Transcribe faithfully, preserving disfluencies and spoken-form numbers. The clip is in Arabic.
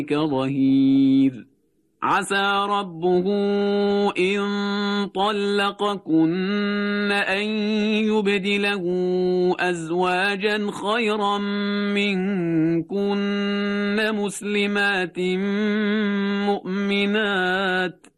ظهير عسى ربه إن طلقكن أن يبدله أزواجا خيرا منكن مسلمات مؤمنات